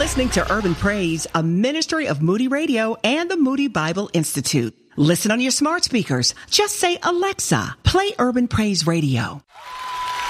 listening to Urban Praise, a ministry of Moody Radio and the Moody Bible Institute. Listen on your smart speakers. Just say, Alexa, play Urban Praise Radio.